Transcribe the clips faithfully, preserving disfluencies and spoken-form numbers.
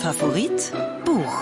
Favorit Buch.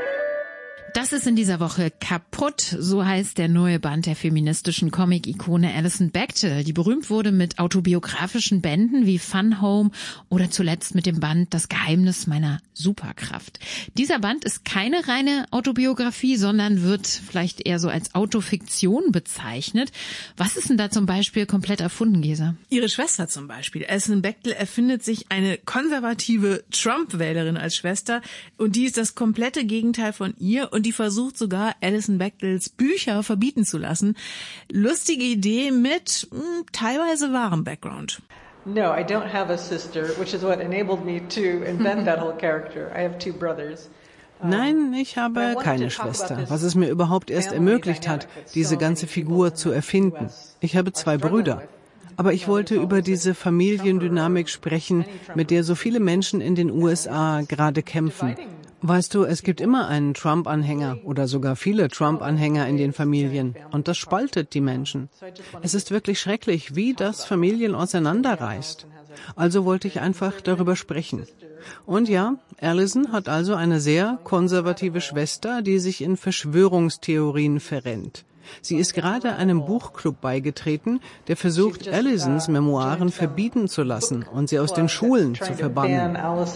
Das ist in dieser Woche Kaputt, so heißt der neue Band der feministischen Comic-Ikone Alison Bechdel, die berühmt wurde mit autobiografischen Bänden wie Fun Home oder zuletzt mit dem Band Das Geheimnis meiner Superkraft. Dieser Band ist keine reine Autobiografie, sondern wird vielleicht eher so als Autofiktion bezeichnet. Was ist denn da zum Beispiel komplett erfunden, Gesa? Ihre Schwester zum Beispiel. Alison Bechdel erfindet sich eine konservative Trump-Wählerin als Schwester und die ist das komplette Gegenteil von ihr und die versucht sogar, Alison Bechdels Bücher verbieten zu lassen. Lustige Idee mit mh, teilweise wahrem Background. No, I don't have a sister, which is what enabled me to invent that whole character. I have two brothers. Nein, ich habe keine Schwester, was es mir überhaupt erst ermöglicht hat, diese ganze Figur zu erfinden. Ich habe zwei Brüder. Aber ich wollte über diese Familiendynamik sprechen, mit der so viele Menschen in den U S A gerade kämpfen. Weißt du, es gibt immer einen Trump-Anhänger oder sogar viele Trump-Anhänger in den Familien und das spaltet die Menschen. Es ist wirklich schrecklich, wie das Familien auseinanderreißt. Also wollte ich einfach darüber sprechen. Und ja, Alison hat also eine sehr konservative Schwester, die sich in Verschwörungstheorien verrennt. Sie ist gerade einem Buchclub beigetreten, der versucht, Alisons Memoiren verbieten zu lassen und sie aus den Schulen zu verbannen.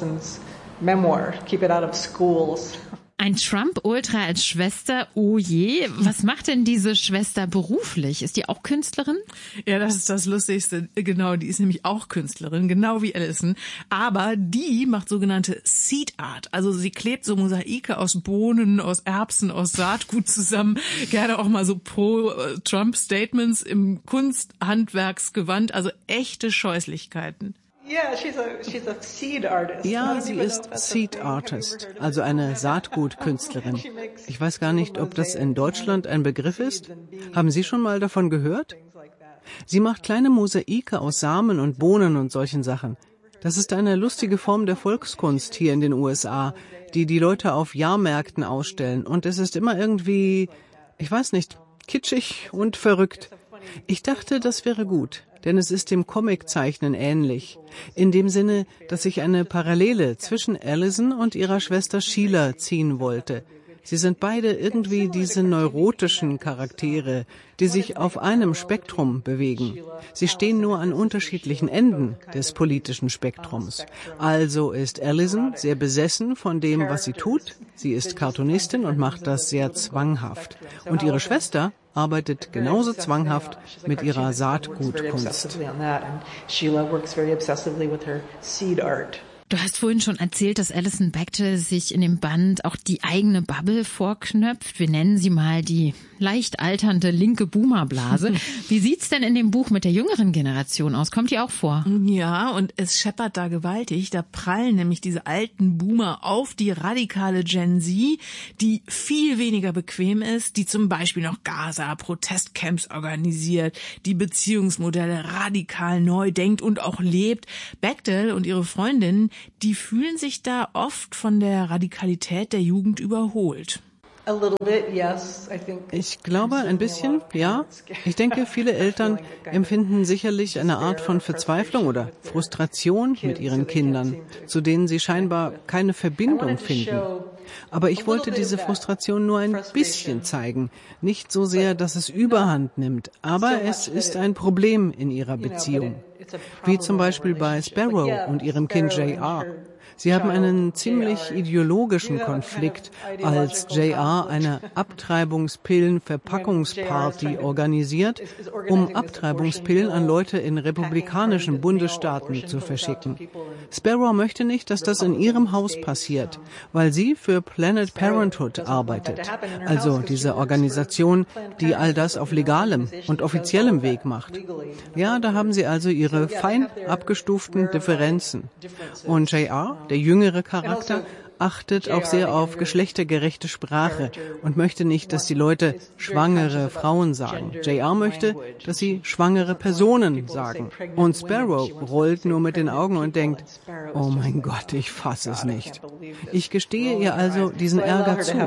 Memoir, keep it out of schools. Ein Trump-Ultra als Schwester, oh je. Was macht denn diese Schwester beruflich? Ist die auch Künstlerin? Ja, das ist das Lustigste. Genau, die ist nämlich auch Künstlerin, genau wie Alison. Aber die macht sogenannte Seed Art. Also sie klebt so Mosaike aus Bohnen, aus Erbsen, aus Saatgut zusammen. Gerne auch mal so Pro-Trump-Statements im Kunsthandwerksgewand. Also echte Scheußlichkeiten. Yeah, she's a, she's a seed artist. Ja, sie ist Seed Artist, also eine Saatgutkünstlerin. Ich weiß gar nicht, ob das in Deutschland ein Begriff ist. Haben Sie schon mal davon gehört? Sie macht kleine Mosaike aus Samen und Bohnen und solchen Sachen. Das ist eine lustige Form der Volkskunst hier in den U S A, die die Leute auf Jahrmärkten ausstellen. Und es ist immer irgendwie, ich weiß nicht, kitschig und verrückt. Ich dachte, das wäre gut. Denn es ist dem Comiczeichnen ähnlich. In dem Sinne, dass ich eine Parallele zwischen Alison und ihrer Schwester Sheila ziehen wollte. Sie sind beide irgendwie diese neurotischen Charaktere, die sich auf einem Spektrum bewegen. Sie stehen nur an unterschiedlichen Enden des politischen Spektrums. Also ist Alison sehr besessen von dem, was sie tut. Sie ist Cartoonistin und macht das sehr zwanghaft. Und ihre Schwester arbeitet genauso zwanghaft mit ihrer Saatgutkunst. Du hast vorhin schon erzählt, dass Alison Bechdel sich in dem Band auch die eigene Bubble vorknöpft. Wir nennen sie mal die leicht alternde linke Boomerblase. Wie sieht's denn in dem Buch mit der jüngeren Generation aus? Kommt die auch vor? Ja, und es scheppert da gewaltig. Da prallen nämlich diese alten Boomer auf die radikale Gen Z, die viel weniger bequem ist, die zum Beispiel noch Gaza-Protestcamps organisiert, die Beziehungsmodelle radikal neu denkt und auch lebt. Bechdel und ihre Freundin, die fühlen sich da oft von der Radikalität der Jugend überholt. Ich glaube, ein bisschen, ja. Ich denke, viele Eltern empfinden sicherlich eine Art von Verzweiflung oder Frustration mit ihren Kindern, zu denen sie scheinbar keine Verbindung finden. Aber ich wollte diese Frustration nur ein bisschen zeigen. Nicht so sehr, dass es Überhand nimmt, aber es ist ein Problem in ihrer Beziehung. Wie zum Beispiel bei Sparrow und ihrem Kind J R. Sie haben einen ziemlich ideologischen Konflikt, als J R eine Abtreibungspillen-Verpackungsparty organisiert, um Abtreibungspillen an Leute in republikanischen Bundesstaaten zu verschicken. Sparrow möchte nicht, dass das in ihrem Haus passiert, weil sie für Planned Parenthood arbeitet, also diese Organisation, die all das auf legalem und offiziellem Weg macht. Ja, da haben sie also ihre fein abgestuften Differenzen. Und J R, der jüngere Charakter, achtet auch sehr auf geschlechtergerechte Sprache und möchte nicht, dass die Leute schwangere Frauen sagen. J R möchte, dass sie schwangere Personen sagen. Und Sparrow rollt nur mit den Augen und denkt, oh mein Gott, ich fasse es nicht. Ich gestehe ihr also diesen Ärger zu.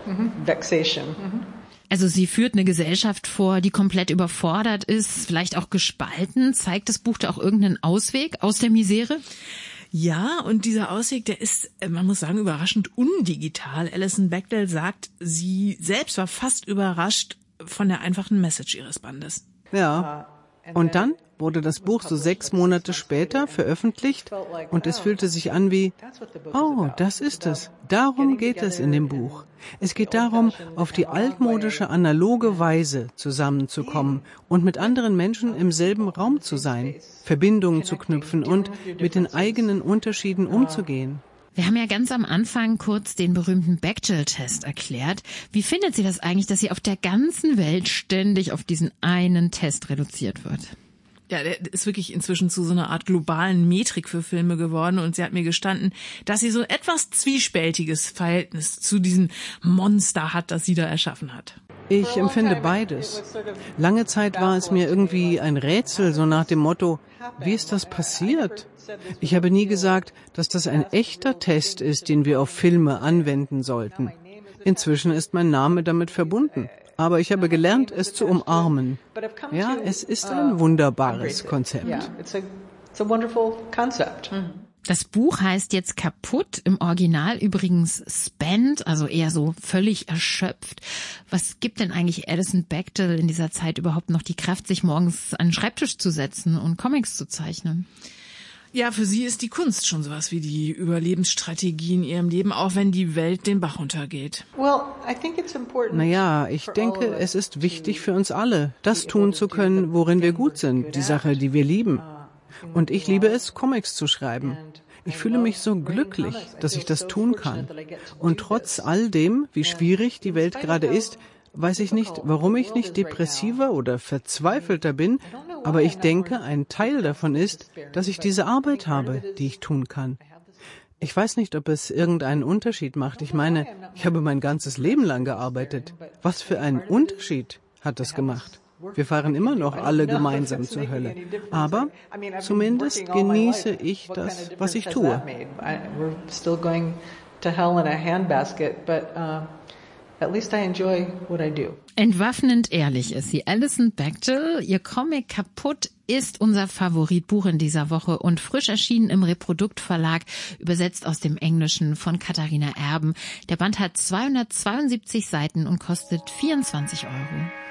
Also sie führt eine Gesellschaft vor, die komplett überfordert ist, vielleicht auch gespalten. Zeigt das Buch da auch irgendeinen Ausweg aus der Misere? Ja, und dieser Ausweg, der ist, man muss sagen, überraschend undigital. Alison Bechdel sagt, sie selbst war fast überrascht von der einfachen Message ihres Bandes. Ja, und dann wurde das Buch so sechs Monate später veröffentlicht und es fühlte sich an wie, oh, das ist es. Darum geht es in dem Buch. Es geht darum, auf die altmodische, analoge Weise zusammenzukommen und mit anderen Menschen im selben Raum zu sein, Verbindungen zu knüpfen und mit den eigenen Unterschieden umzugehen. Wir haben ja ganz am Anfang kurz den berühmten Bechdel-Test erklärt. Wie findet sie das eigentlich, dass sie auf der ganzen Welt ständig auf diesen einen Test reduziert wird? Ja, der ist wirklich inzwischen zu so einer Art globalen Metrik für Filme geworden und sie hat mir gestanden, dass sie so etwas zwiespältiges Verhältnis zu diesem Monster hat, das sie da erschaffen hat. Ich empfinde beides. Lange Zeit war es mir irgendwie ein Rätsel, so nach dem Motto, wie ist das passiert? Ich habe nie gesagt, dass das ein echter Test ist, den wir auf Filme anwenden sollten. Inzwischen ist mein Name damit verbunden. Aber ich habe gelernt, es zu umarmen. Ja, es ist ein wunderbares Konzept. Das Buch heißt jetzt Kaputt, im Original übrigens Spent, also eher so völlig erschöpft. Was gibt denn eigentlich Alison Bechdel in dieser Zeit überhaupt noch die Kraft, sich morgens an den Schreibtisch zu setzen und Comics zu zeichnen? Ja, für sie ist die Kunst schon sowas wie die Überlebensstrategie in ihrem Leben, auch wenn die Welt den Bach runtergeht. Naja, ich denke, es ist wichtig für uns alle, das tun zu können, worin wir gut sind, die Sache, die wir lieben. Und ich liebe es, Comics zu schreiben. Ich fühle mich so glücklich, dass ich das tun kann. Und trotz all dem, wie schwierig die Welt gerade ist, weiß ich nicht, warum ich nicht depressiver oder verzweifelter bin, aber ich denke, ein Teil davon ist, dass ich diese Arbeit habe, die ich tun kann. Ich weiß nicht, ob es irgendeinen Unterschied macht. Ich meine, ich habe mein ganzes Leben lang gearbeitet. Was für einen Unterschied hat das gemacht? Wir fahren immer noch alle gemeinsam zur Hölle. Aber zumindest genieße ich das, was ich tue. At least I enjoy what I do. Entwaffnend ehrlich ist sie. Alison Bechdel, ihr Comic Kaputt ist unser Favoritbuch in dieser Woche und frisch erschienen im Reprodukt Verlag, übersetzt aus dem Englischen von Katharina Erben. Der Band hat zweihundertzweiundsiebzig Seiten und kostet vierundzwanzig Euro.